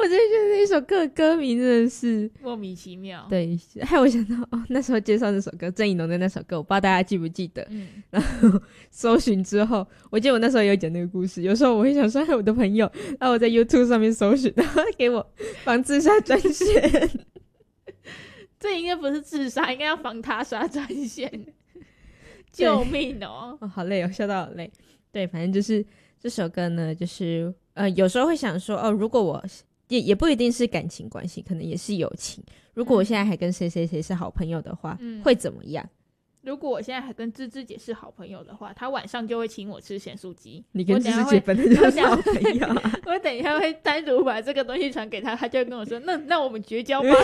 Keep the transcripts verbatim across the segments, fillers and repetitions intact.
就觉得那首歌的歌名真的是莫名其妙。 对，害我想到哦，那时候介绍那首歌，郑宜农的那首歌，我不知道大家记不记得。 嗯， 然后搜寻之后，我记得我那时候有讲那个故事。有时候我会想伤害我的朋友，然后我在 YouTube 上面搜寻，然后给我防自杀专线。 这应该不是自杀，应该要防他杀专线。救命哦！ 哦，好累哦，笑到好累。对，反正就是这首歌呢，就是呃，有时候会想说，哦，如果我也也不一定是感情关系，可能也是友情。如果我现在还跟谁谁谁是好朋友的话，嗯、会怎么样？ 如果我现在还跟芝芝姐是好朋友的话，她晚上就会请我吃咸酥鸡。 你跟芝芝姐本来就是好朋友、啊我，我等一下会单独把这个东西传给她，她就会跟我说：“那那我们绝交吧。”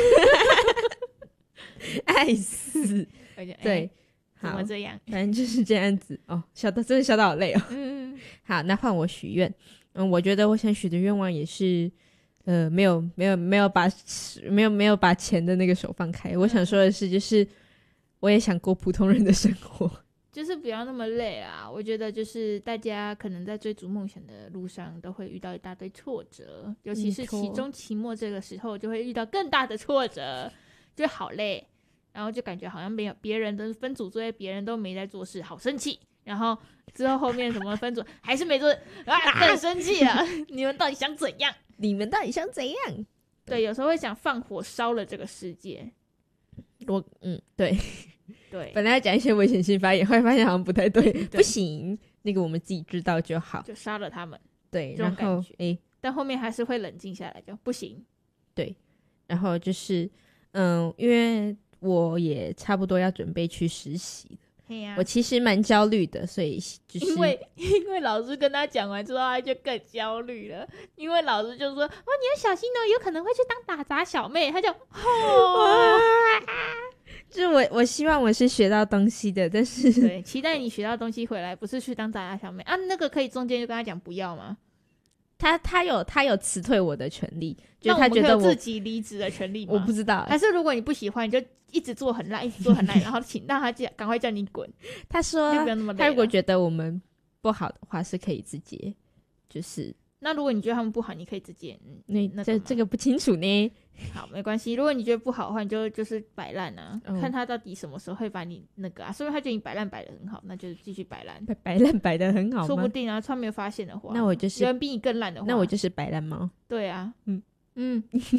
爱死！对。 怎么这样？ 反正就是这样子哦，笑到真的笑到好累哦。 嗯， 好，那换我许愿。嗯，我觉得我想许的愿望也是，呃，没有没有没有把没有没有把钱的那个手放开。我想说的是，就是我也想过普通人的生活， 就是不要那么累啊。我觉得就是大家可能在追逐梦想的路上都会遇到一大堆挫折，尤其是期中期末这个时候就会遇到更大的挫折，就好累。然后就感觉好像没有别人的分组作业，别人都没在做事，好生气。然后之后后面什么分组还是没做啊，更生气了。你们到底想怎样？ 你们到底想怎样？ 对，有时候会想放火烧了这个世界。 我嗯，对对， 本来要讲一些危险性发言，后来发现好像不太 对, 对，不行，那个我们自己知道就好， 就杀了他们。 对， 这种感觉。 诶， 但后面还是会冷静下来，就不行。 对，然后就是嗯，因为。我也差不多要准备去实习了、啊、我其实蛮焦虑的，所以就是因为因为老师跟他讲完之后，他就更焦虑了。因为老师就说：“哦，你要小心哦，有可能会去当打杂小妹。”他就哦， 就是我我希望我是学到东西的，但是对，期待你学到东西回来，不是去当打杂小妹啊。那个可以中间就跟他讲不要吗？ 他他有他有辞退我的权利，就是他觉得我那我们可以有自己离职的权利吗？ 我不知道， 还是如果你不喜欢，你就一直做很烂，一直做很烂，然后请让他赶快叫你滚。 他说就不要那么累了， 他如果觉得我们不好的话，是可以直接就是。 那如果你觉得他们不好，你可以直接嗯， 那那这这个不清楚呢。 好，没关系。如果你觉得不好的话，你就就是摆烂啊、嗯，看他到底什么时候会把你那个啊。所以他觉得你摆烂摆得很好，那就继续摆烂。 摆烂摆得很好吗？ 说不定啊，他没有发现的话， 那我就是有人比你更烂的话， 那我就是摆烂猫。 对啊， 嗯嗯，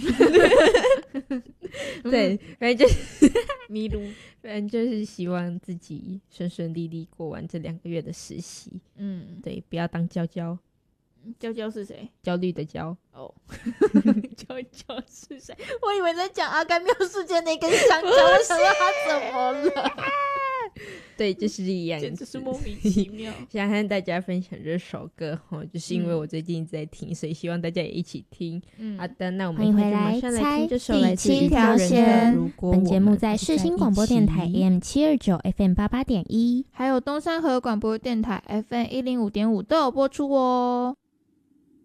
对，反正就是迷路， 反正就是希望自己顺顺利利过完这两个月的实习。 嗯， 对，不要当娇娇。 娇娇是谁？ 焦虑的焦。 哦，娇娇是谁？我以为在讲阿甘妙世界那根香蕉，我想说他怎么了？ 对，就是这样， 简直是莫名其妙。 想和大家分享这首歌哈，就是因为我最近在听、嗯，所以希望大家也一起听。嗯，好的，那我们欢迎回来猜第七条线。本节目在世新广播电台 A M 七二九 F M 八八点一， 还有东山河广播电台 F M 一零五点五都有播出哦。